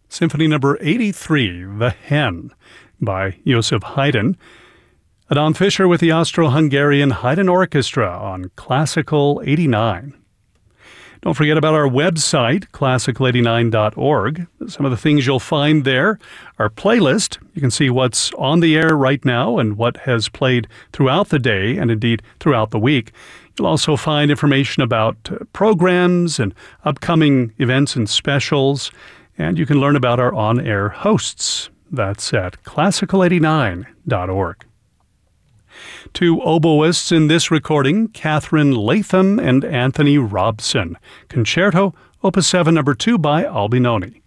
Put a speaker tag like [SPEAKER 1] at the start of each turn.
[SPEAKER 1] Symphony number 83, The Hen, by Joseph Haydn. Adon Fischer with the Austro-Hungarian Haydn Orchestra on Classical 89. Don't forget about our website, classical89.org. Some of the things you'll find there are playlist. You can see what's on the air right now and what has played throughout the day and indeed throughout the week. You'll also find information about programs and upcoming events and specials, and you can learn about our on-air hosts. That's at classical89.org. Two oboists in this recording, Catherine Latham and Anthony Robson. Concerto, Opus 7, No. 2 by Albinoni.